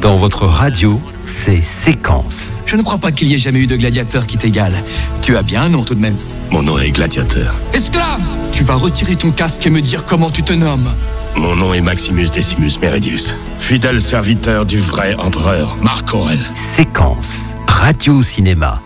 Dans votre radio, c'est Séquence. Je ne crois pas qu'il y ait jamais eu de gladiateur qui t'égale. Tu as bien un nom tout de même. Mon nom est Gladiateur. Esclave! Tu vas retirer ton casque et me dire comment tu te nommes. Mon nom est Maximus Decimus Meridius, fidèle serviteur du vrai empereur Marc Aurèle. Séquence, radio cinéma.